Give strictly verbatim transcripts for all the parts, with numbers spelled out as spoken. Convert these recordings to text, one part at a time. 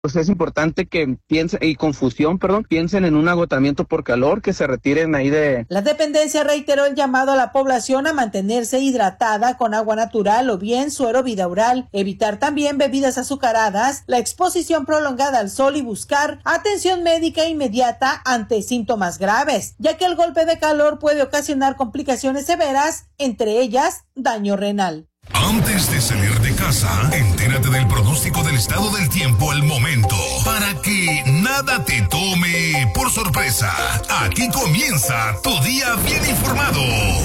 Pues es importante que piensen, y confusión, perdón, piensen en un agotamiento por calor, que se retiren ahí de... La dependencia reiteró el llamado a la población a mantenerse hidratada con agua natural o bien suero bidaural, evitar también bebidas azucaradas, la exposición prolongada al sol y buscar atención médica inmediata ante síntomas graves, ya que el golpe de calor puede ocasionar complicaciones severas, entre ellas daño renal. Antes de salir de casa, entérate del pronóstico del estado del tiempo al momento, para que nada te tome por sorpresa. Aquí comienza tu día bien informado.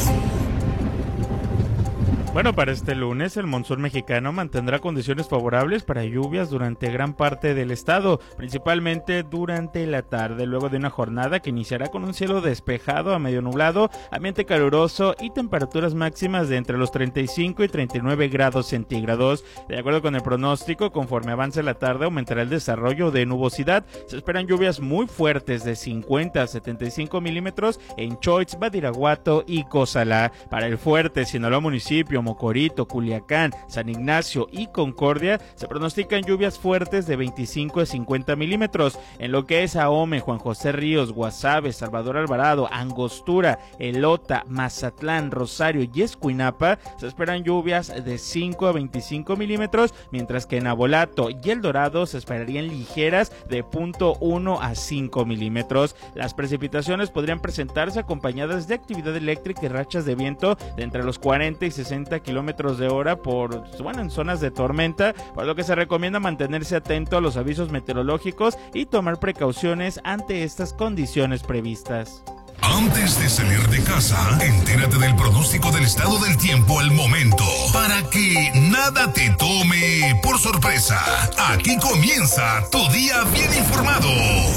Bueno, para este lunes el monzón mexicano mantendrá condiciones favorables para lluvias durante gran parte del estado, principalmente durante la tarde, luego de una jornada que iniciará con un cielo despejado a medio nublado, ambiente caluroso y temperaturas máximas de entre los treinta y cinco y treinta y nueve grados centígrados. De acuerdo con el pronóstico, conforme avance la tarde aumentará el desarrollo de nubosidad. Se esperan lluvias muy fuertes de cincuenta a setenta y cinco milímetros en Choix, Badiraguato y Cozalá. Para el Fuerte, Sinaloa municipio, Mocorito, Culiacán, San Ignacio y Concordia se pronostican lluvias fuertes de veinticinco a cincuenta milímetros. En lo que es Ahome, Juan José Ríos, Guasave, Salvador Alvarado, Angostura, Elota, Mazatlán, Rosario y Escuinapa se esperan lluvias de cinco a veinticinco milímetros, mientras que en Abolato y El Dorado se esperarían ligeras de punto uno a cinco milímetros. Las precipitaciones podrían presentarse acompañadas de actividad eléctrica y rachas de viento de entre los cuarenta y sesenta kilómetros de hora por, bueno, en zonas de tormenta, por lo que se recomienda mantenerse atento a los avisos meteorológicos y tomar precauciones ante estas condiciones previstas. Antes de salir de casa, entérate del pronóstico del estado del tiempo al momento, para que nada te tome por sorpresa. Aquí comienza tu día bien informado.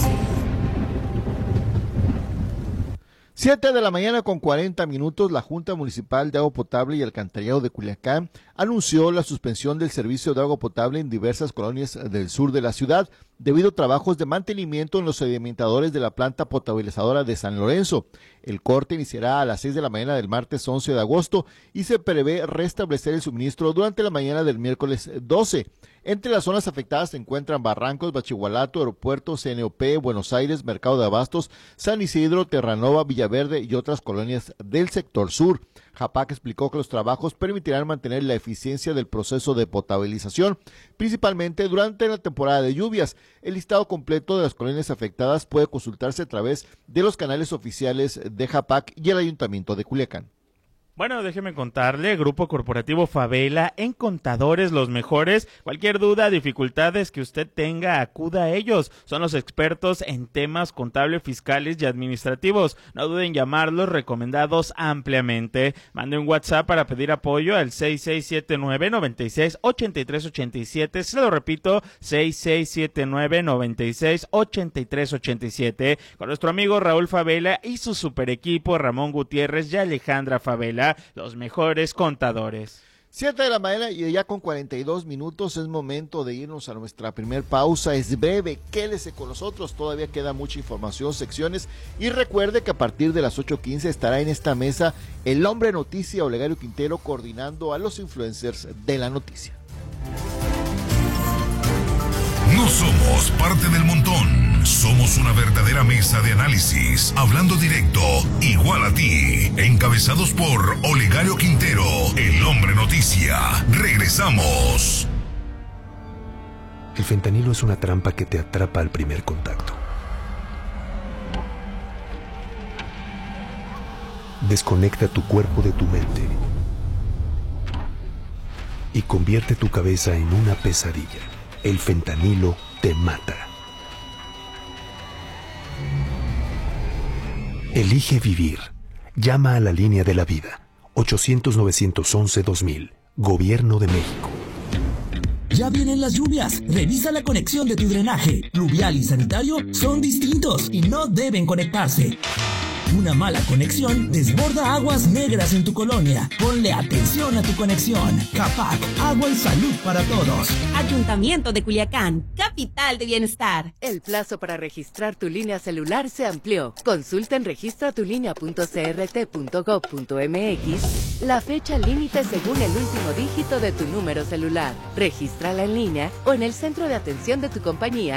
siete de la mañana con cuarenta minutos, la Junta Municipal de Agua Potable y Alcantarillado de Culiacán anunció la suspensión del servicio de agua potable en diversas colonias del sur de la ciudad debido a trabajos de mantenimiento en los sedimentadores de la planta potabilizadora de San Lorenzo. El corte iniciará a las seis de la mañana del martes once de agosto y se prevé restablecer el suministro durante la mañana del miércoles doce. Entre las zonas afectadas se encuentran Barrancos, Bachihualato, Aeropuerto, C N O P, Buenos Aires, Mercado de Abastos, San Isidro, Terranova, Villaverde y otras colonias del sector sur. Japac explicó que los trabajos permitirán mantener la eficiencia del proceso de potabilización, principalmente durante la temporada de lluvias. El listado completo de las colonias afectadas puede consultarse a través de los canales oficiales de Japac y el Ayuntamiento de Culiacán. Bueno, déjeme contarle, Grupo Corporativo Favela, en Contadores los mejores. Cualquier duda, dificultades que usted tenga, acuda a ellos. Son los expertos en temas contables, fiscales y administrativos. No duden en llamarlos, recomendados ampliamente. Mande un WhatsApp para pedir apoyo al seis seis siete nueve, nueve seis, ocho tres ocho siete. Se lo repito, seis seis siete nueve, nueve seis, ocho tres ocho siete. Con nuestro amigo Raúl Favela y su super equipo, Ramón Gutiérrez y Alejandra Favela, los mejores contadores. siete de la mañana y ya con cuarenta y dos minutos es momento de irnos a nuestra primer pausa. Es breve, quédese con nosotros, todavía queda mucha información, secciones, y recuerde que a partir de las ocho quince estará en esta mesa el hombre noticia Olegario Quintero coordinando a los influencers de la noticia. No somos parte del montón, somos una verdadera mesa de análisis, hablando directo, igual a ti, encabezados por Olegario Quintero, el hombre noticia. Regresamos. El fentanilo es una trampa que te atrapa al primer contacto. Desconecta tu cuerpo de tu mente y convierte tu cabeza en una pesadilla. El fentanilo te mata. Elige vivir. Llama a la línea de la vida. ochocientos, novecientos once, dos mil. Gobierno de México. Ya vienen las lluvias. Revisa la conexión de tu drenaje. Pluvial y sanitario son distintos y no deben conectarse. Una mala conexión desborda aguas negras en tu colonia. Ponle atención a tu conexión. Capac, agua y salud para todos. Ayuntamiento de Culiacán, capital de bienestar. El plazo para registrar tu línea celular se amplió. Consulta en registratulinea punto c r t punto gob punto m x la fecha límite según el último dígito de tu número celular. Regístrala en línea o en el centro de atención de tu compañía